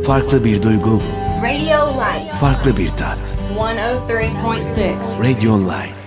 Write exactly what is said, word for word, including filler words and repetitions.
Farklı bir duygu, Radio Light. farklı bir tat. one oh three point six. Radio Light.